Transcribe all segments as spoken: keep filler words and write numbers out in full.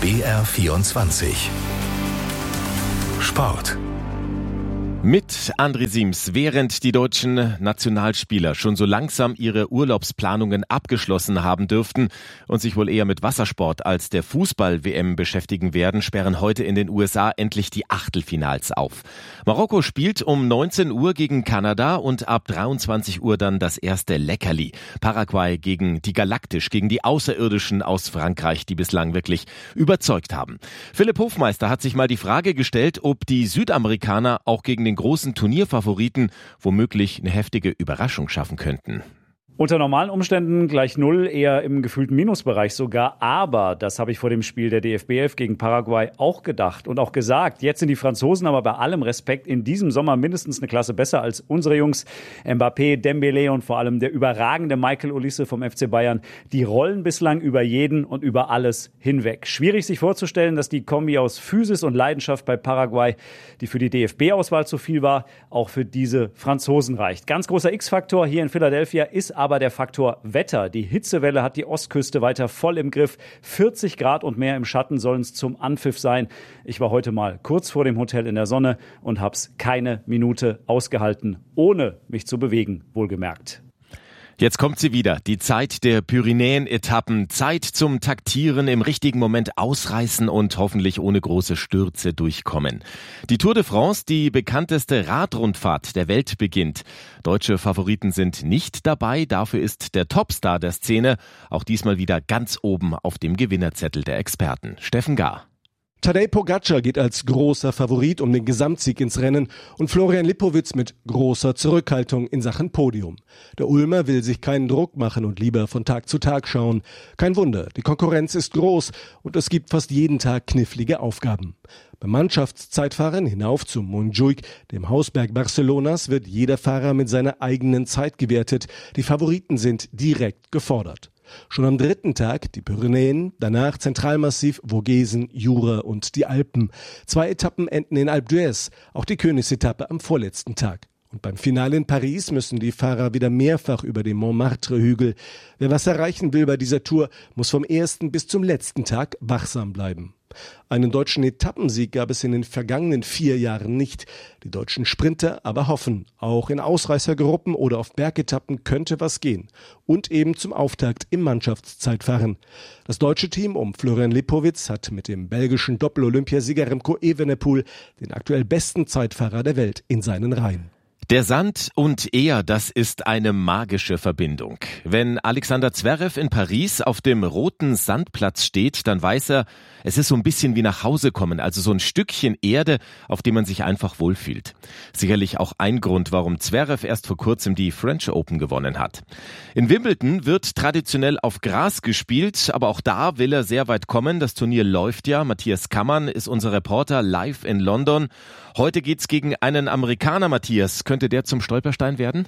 B R vierundzwanzig Sport. Mit André Siems, während die deutschen Nationalspieler schon so langsam ihre Urlaubsplanungen abgeschlossen haben dürften und sich wohl eher mit Wassersport als der Fußball-W M beschäftigen werden, sperren heute in den U S A endlich die Achtelfinals auf. Marokko spielt um neunzehn Uhr gegen Kanada und ab dreiundzwanzig Uhr dann das erste Leckerli. Paraguay gegen die Galaktisch, gegen die Außerirdischen aus Frankreich, die bislang wirklich überzeugt haben. Philipp Hofmeister hat sich mal die Frage gestellt, ob die Südamerikaner auch gegen den großen Turnierfavoriten womöglich eine heftige Überraschung schaffen könnten. Unter normalen Umständen gleich null, eher im gefühlten Minusbereich sogar. Aber das habe ich vor dem Spiel der D F B elf gegen Paraguay auch gedacht und auch gesagt. Jetzt sind die Franzosen aber bei allem Respekt in diesem Sommer mindestens eine Klasse besser als unsere Jungs. Mbappé, Dembélé und vor allem der überragende Michael Olise vom F C Bayern. Die rollen bislang über jeden und über alles hinweg. Schwierig sich vorzustellen, dass die Kombi aus Physis und Leidenschaft bei Paraguay, die für die D F B-Auswahl zu viel war, auch für diese Franzosen reicht. Ganz großer X-Faktor hier in Philadelphia ist aber der Faktor Wetter. Die Hitzewelle hat die Ostküste weiter voll im Griff. vierzig Grad und mehr im Schatten sollen es zum Anpfiff sein. Ich war heute mal kurz vor dem Hotel in der Sonne und hab's keine Minute ausgehalten, ohne mich zu bewegen, wohlgemerkt. Jetzt kommt sie wieder, die Zeit der Pyrenäen-Etappen, Zeit zum Taktieren, im richtigen Moment ausreißen und hoffentlich ohne große Stürze durchkommen. Die Tour de France, die bekannteste Radrundfahrt der Welt, beginnt. Deutsche Favoriten sind nicht dabei, dafür ist der Topstar der Szene auch diesmal wieder ganz oben auf dem Gewinnerzettel der Experten. Steffen Gahr. Tadej Pogačar geht als großer Favorit um den Gesamtsieg ins Rennen und Florian Lipowitz mit großer Zurückhaltung in Sachen Podium. Der Ulmer will sich keinen Druck machen und lieber von Tag zu Tag schauen. Kein Wunder, die Konkurrenz ist groß und es gibt fast jeden Tag knifflige Aufgaben. Beim Mannschaftszeitfahren hinauf zum Montjuïc, dem Hausberg Barcelonas, wird jeder Fahrer mit seiner eigenen Zeit gewertet. Die Favoriten sind direkt gefordert. Schon am dritten Tag die Pyrenäen, danach Zentralmassiv, Vogesen, Jura und die Alpen. Zwei Etappen enden in Alpe d'Huez, auch die Königsetappe am vorletzten Tag. Und beim Finale in Paris müssen die Fahrer wieder mehrfach über den Montmartre-Hügel. Wer was erreichen will bei dieser Tour, muss vom ersten bis zum letzten Tag wachsam bleiben. Einen deutschen Etappensieg gab es in den vergangenen vier Jahren nicht. Die deutschen Sprinter aber hoffen, auch in Ausreißergruppen oder auf Bergetappen könnte was gehen. Und eben zum Auftakt im Mannschaftszeitfahren. Das deutsche Team um Florian Lipowitz hat mit dem belgischen Doppel-Olympiasieger Remco Evenepoel den aktuell besten Zeitfahrer der Welt in seinen Reihen. Der Sand und er, das ist eine magische Verbindung. Wenn Alexander Zverev in Paris auf dem roten Sandplatz steht, dann weiß er, es ist so ein bisschen wie nach Hause kommen, also so ein Stückchen Erde, auf dem man sich einfach wohlfühlt. Sicherlich auch ein Grund, warum Zverev erst vor kurzem die French Open gewonnen hat. In Wimbledon wird traditionell auf Gras gespielt, aber auch da will er sehr weit kommen. Das Turnier läuft ja. Matthias Kammann ist unser Reporter live in London. Heute geht's gegen einen Amerikaner, Matthias. Könnte der zum Stolperstein werden?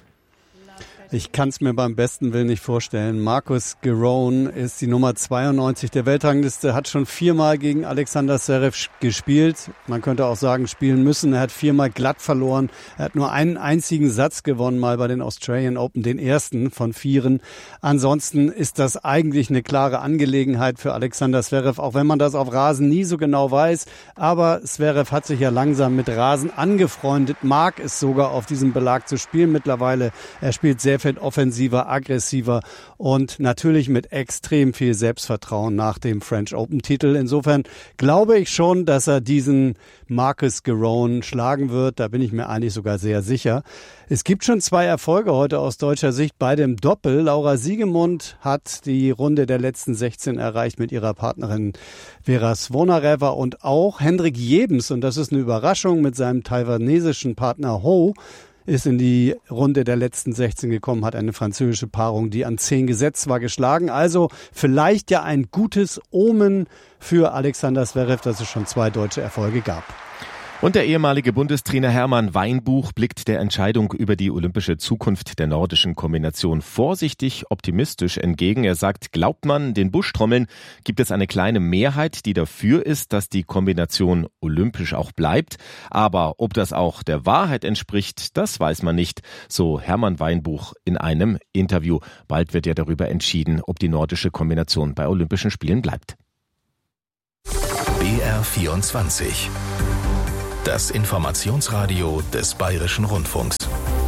Ich kann es mir beim besten Willen nicht vorstellen. Marcus Giron ist die Nummer zweiundneunzig der Weltrangliste, hat schon viermal gegen Alexander Zverev gespielt. Man könnte auch sagen, spielen müssen. Er hat viermal glatt verloren. Er hat nur einen einzigen Satz gewonnen, mal bei den Australian Open, den ersten von vieren. Ansonsten ist das eigentlich eine klare Angelegenheit für Alexander Zverev, auch wenn man das auf Rasen nie so genau weiß. Aber Zverev hat sich ja langsam mit Rasen angefreundet, mag es sogar auf diesem Belag zu spielen mittlerweile. Er spielt sehr viel offensiver, aggressiver und natürlich mit extrem viel Selbstvertrauen nach dem French Open-Titel. Insofern glaube ich schon, dass er diesen Marcus Giron schlagen wird. Da bin ich mir eigentlich sogar sehr sicher. Es gibt schon zwei Erfolge heute aus deutscher Sicht bei dem Doppel. Laura Siegemund hat die Runde der letzten sechzehn erreicht mit ihrer Partnerin Vera Svonareva und auch Hendrik Jebens, und das ist eine Überraschung, mit seinem taiwanesischen Partner Ho, ist in die Runde der letzten sechzehn gekommen, hat eine französische Paarung, die an zehn gesetzt war, geschlagen. Also vielleicht ja ein gutes Omen für Alexander Zverev, dass es schon zwei deutsche Erfolge gab. Und der ehemalige Bundestrainer Hermann Weinbuch blickt der Entscheidung über die olympische Zukunft der nordischen Kombination vorsichtig optimistisch entgegen. Er sagt, glaubt man den Buschtrommeln, gibt es eine kleine Mehrheit, die dafür ist, dass die Kombination olympisch auch bleibt. Aber ob das auch der Wahrheit entspricht, das weiß man nicht, so Hermann Weinbuch in einem Interview. Bald wird ja darüber entschieden, ob die nordische Kombination bei Olympischen Spielen bleibt. B R vierundzwanzig. Das Informationsradio des Bayerischen Rundfunks.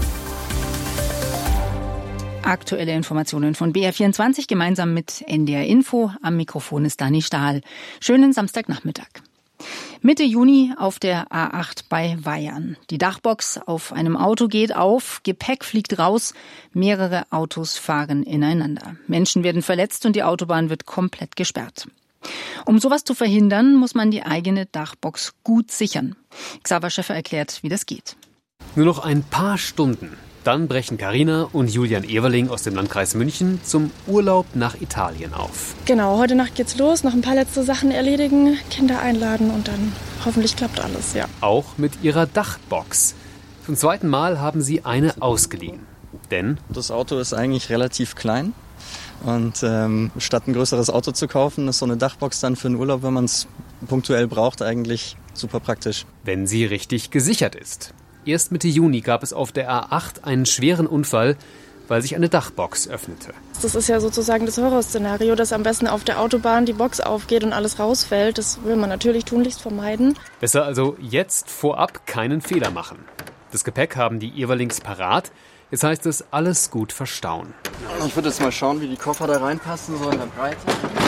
Aktuelle Informationen von B R vierundzwanzig gemeinsam mit N D R Info. Am Mikrofon ist Dani Stahl. Schönen Samstagnachmittag. Mitte Juni auf der A acht bei Weyern. Die Dachbox auf einem Auto geht auf, Gepäck fliegt raus, mehrere Autos fahren ineinander. Menschen werden verletzt und die Autobahn wird komplett gesperrt. Um sowas zu verhindern, muss man die eigene Dachbox gut sichern. Xaver Schäffer erklärt, wie das geht. Nur noch ein paar Stunden. Dann brechen Carina und Julian Everling aus dem Landkreis München zum Urlaub nach Italien auf. Genau, heute Nacht geht's los, noch ein paar letzte Sachen erledigen, Kinder einladen und dann hoffentlich klappt alles, ja. Auch mit ihrer Dachbox. Zum zweiten Mal haben sie eine ausgeliehen. Denn das Auto ist eigentlich relativ klein und ähm, statt ein größeres Auto zu kaufen, ist so eine Dachbox dann für den Urlaub, wenn man es punktuell braucht, eigentlich super praktisch. Wenn sie richtig gesichert ist. Erst Mitte Juni gab es auf der A acht einen schweren Unfall, weil sich eine Dachbox öffnete. Das ist ja sozusagen das Horrorszenario, dass am besten auf der Autobahn die Box aufgeht und alles rausfällt. Das will man natürlich tunlichst vermeiden. Besser also jetzt vorab keinen Fehler machen. Das Gepäck haben die Everlings parat. Jetzt heißt es, alles gut verstauen. Ich würde jetzt mal schauen, wie die Koffer da reinpassen, so in der Breite.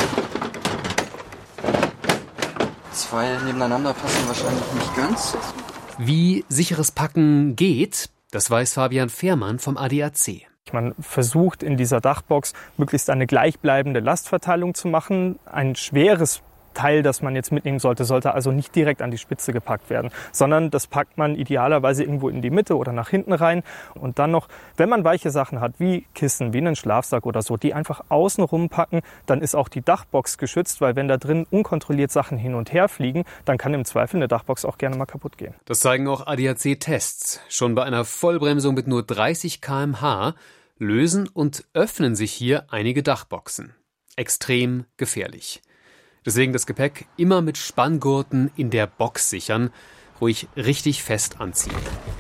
Zwei nebeneinander passen wahrscheinlich nicht ganz. Wie sicheres Packen geht, das weiß Fabian Fehrmann vom A D A C. Man versucht in dieser Dachbox möglichst eine gleichbleibende Lastverteilung zu machen. Ein schweres Teil, das man jetzt mitnehmen sollte, sollte also nicht direkt an die Spitze gepackt werden, sondern das packt man idealerweise irgendwo in die Mitte oder nach hinten rein. Und dann noch, wenn man weiche Sachen hat, wie Kissen, wie einen Schlafsack oder so, die einfach außen rumpacken, dann ist auch die Dachbox geschützt, weil wenn da drin unkontrolliert Sachen hin und her fliegen, dann kann im Zweifel eine Dachbox auch gerne mal kaputt gehen. Das zeigen auch A D A C-Tests. Schon bei einer Vollbremsung mit nur dreißig Kilometer pro Stunde lösen und öffnen sich hier einige Dachboxen. Extrem gefährlich. Deswegen das Gepäck immer mit Spanngurten in der Box sichern, ruhig richtig fest anziehen.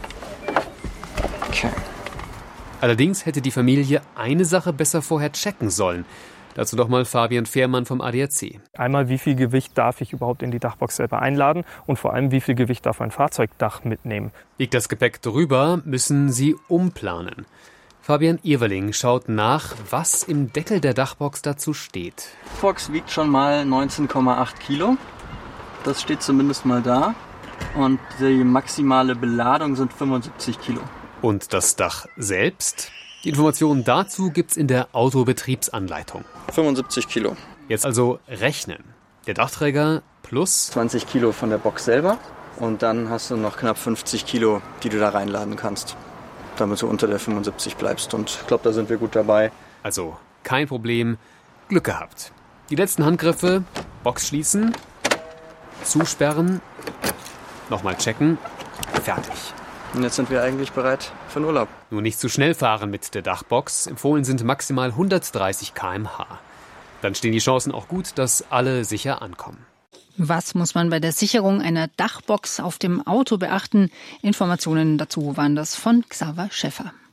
Okay. Allerdings hätte die Familie eine Sache besser vorher checken sollen. Dazu doch mal Fabian Fehrmann vom A D A C. Einmal, wie viel Gewicht darf ich überhaupt in die Dachbox selber einladen und vor allem, wie viel Gewicht darf ein Fahrzeugdach mitnehmen. Liegt das Gepäck drüber, müssen Sie umplanen. Fabian Everling schaut nach, was im Deckel der Dachbox dazu steht. Die Box wiegt schon mal neunzehn Komma acht Kilo. Das steht zumindest mal da. Und die maximale Beladung sind fünfundsiebzig Kilo. Und das Dach selbst? Die Informationen dazu gibt's in der Autobetriebsanleitung. fünfundsiebzig Kilo. Jetzt also rechnen. Der Dachträger plus zwanzig Kilo von der Box selber. Und dann hast du noch knapp fünfzig Kilo, die du da reinladen kannst, damit du unter der fünfundsiebzig bleibst. Und ich glaube, da sind wir gut dabei. Also kein Problem, Glück gehabt. Die letzten Handgriffe, Box schließen, zusperren, nochmal checken, fertig. Und jetzt sind wir eigentlich bereit für den Urlaub. Nur nicht zu schnell fahren mit der Dachbox. Empfohlen sind maximal hundertdreißig Kilometer pro Stunde. Dann stehen die Chancen auch gut, dass alle sicher ankommen. Was muss man bei der Sicherung einer Dachbox auf dem Auto beachten? Informationen dazu waren das von Xaver Schäffer.